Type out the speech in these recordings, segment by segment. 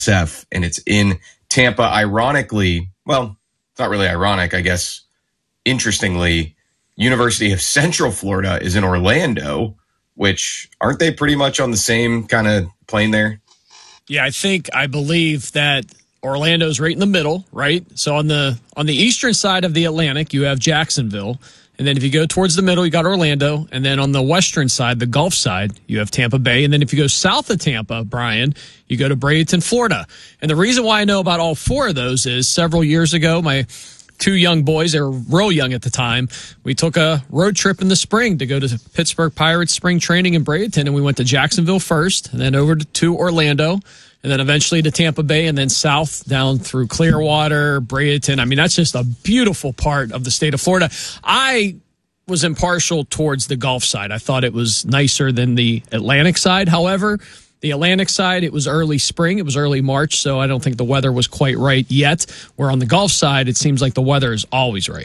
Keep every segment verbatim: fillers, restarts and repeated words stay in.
F, and it's in Tampa. Ironically, well, it's not really ironic, I guess. Interestingly, University of Central Florida is in Orlando, which aren't they pretty much on the same kind of plane there? Yeah, I think, I believe that Orlando's right in the middle, right? So on the on the eastern side of the Atlantic, you have Jacksonville. And then if you go towards the middle, you got Orlando. And then on the western side, the Gulf side, you have Tampa Bay. And then if you go south of Tampa, Brian, you go to Bradenton, Florida. And the reason why I know about all four of those is several years ago, my two young boys, they were real young at the time, we took a road trip in the spring to go to Pittsburgh Pirates spring training in Bradenton. And we went to Jacksonville first, and then over to Orlando, and then eventually to Tampa Bay, and then south down through Clearwater, Bradenton. I mean, that's just a beautiful part of the state of Florida. I was impartial towards the Gulf side. I thought it was nicer than the Atlantic side. However, the Atlantic side, it was early spring. It was early March, so I don't think the weather was quite right yet. Where on the Gulf side, it seems like the weather is always right.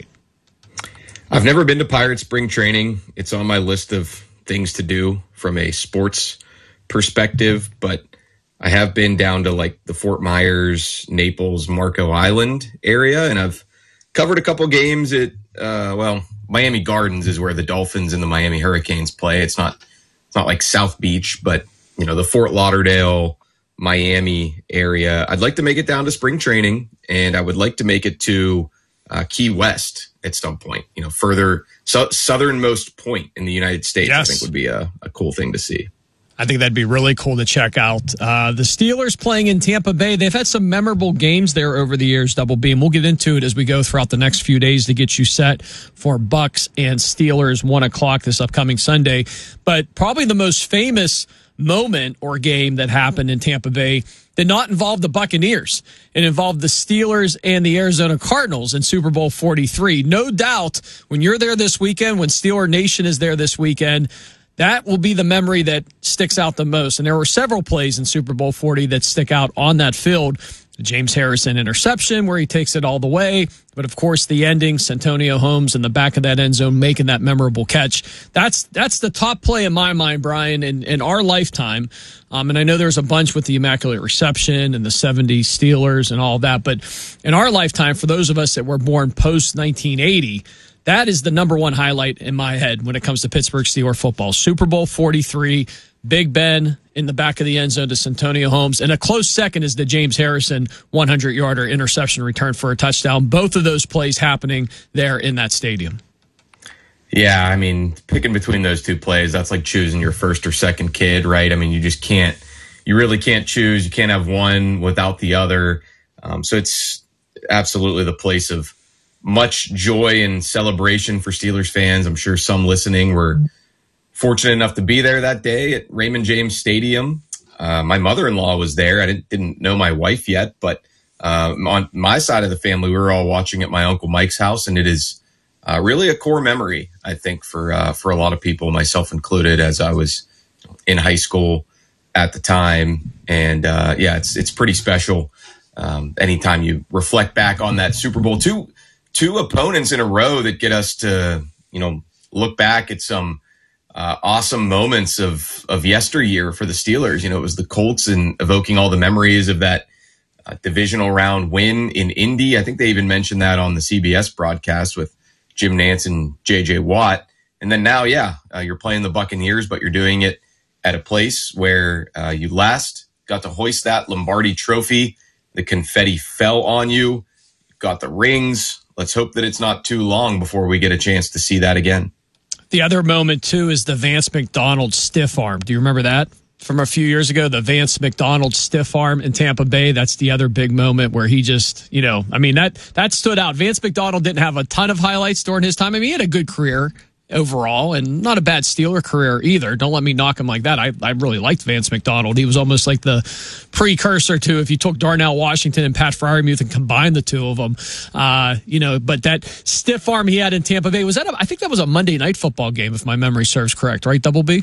I've never been to Pirate spring training. It's on my list of things to do from a sports perspective, but I have been down to like the Fort Myers, Naples, Marco Island area, and I've covered a couple games at, uh, well, Miami Gardens is where the Dolphins and the Miami Hurricanes play. It's not, it's not like South Beach, but you know, the Fort Lauderdale, Miami area. I'd like to make it down to spring training, and I would like to make it to uh, Key West at some point. You know, further so, southernmost point in the United States. Yes. I think would be a, a cool thing to see. I think that'd be really cool to check out. Uh, the Steelers playing in Tampa Bay. They've had some memorable games there over the years, Double B, and we'll get into it as we go throughout the next few days to get you set for Bucks and Steelers, one o'clock this upcoming Sunday. But probably the most famous moment or game that happened in Tampa Bay did not involve the Buccaneers. It involved the Steelers and the Arizona Cardinals in Super Bowl forty-three. No doubt, when you're there this weekend, when Steeler Nation is there this weekend, that will be the memory that sticks out the most. And there were several plays in Super Bowl forty that stick out on that field. The James Harrison interception where he takes it all the way. But, of course, the ending, Santonio Holmes in the back of that end zone making that memorable catch. That's that's the top play in my mind, Brian, in, in our lifetime. Um, and I know there's a bunch with the Immaculate Reception and the seventies Steelers and all that. But in our lifetime, for those of us that were born post nineteen eighty, that is the number one highlight in my head when it comes to Pittsburgh Steelers football. Super Bowl forty-three, Big Ben in the back of the end zone to Santonio Holmes. And a close second is the James Harrison hundred-yarder interception return for a touchdown. Both of those plays happening there in that stadium. Yeah, I mean, picking between those two plays, that's like choosing your first or second kid, right? I mean, you just can't, you really can't choose. You can't have one without the other. Um, so it's absolutely the place of much joy and celebration for Steelers fans. I'm sure some listening were fortunate enough to be there that day at Raymond James Stadium. Uh, my mother-in-law was there. I didn't, didn't know my wife yet, but uh, on my side of the family, we were all watching at my Uncle Mike's house, and it is uh, really a core memory, I think, for uh, for a lot of people, myself included, as I was in high school at the time. And uh, yeah, it's it's pretty special. Um, anytime you reflect back on that Super Bowl, two two opponents in a row that get us to, you know, look back at some Uh, awesome moments of, of yesteryear for the Steelers. You know, it was the Colts and evoking all the memories of that uh, divisional round win in Indy. I think they even mentioned that on the C B S broadcast with Jim Nantz and J J Watt. And then now, yeah, uh, you're playing the Buccaneers, but you're doing it at a place where uh, you last got to hoist that Lombardi trophy. The confetti fell on you. You got the rings. Let's hope that it's not too long before we get a chance to see that again. The other moment, too, is the Vance McDonald stiff arm. Do you remember that from a few years ago? The Vance McDonald stiff arm in Tampa Bay. That's the other big moment where he just, you know, I mean, that that stood out. Vance McDonald didn't have a ton of highlights during his time. I mean, he had a good career overall and not a bad Steeler career either. Don't let me knock him like that. I, I really liked Vance McDonald. He was almost like the precursor to if you took Darnell Washington and Pat Freiermuth and combined the two of them. Uh, you know, but that stiff arm he had in Tampa Bay, was that a, I think that was a Monday Night Football game, if my memory serves correct, right, Double B?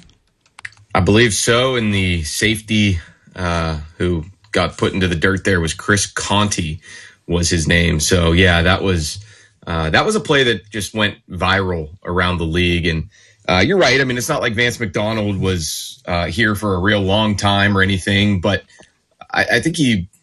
I believe so. And the safety uh, who got put into the dirt there was Chris Conti was his name. So, yeah, that was Uh, that was a play that just went viral around the league. And uh, you're right. I mean, it's not like Vance McDonald was uh, here for a real long time or anything, but I, I think he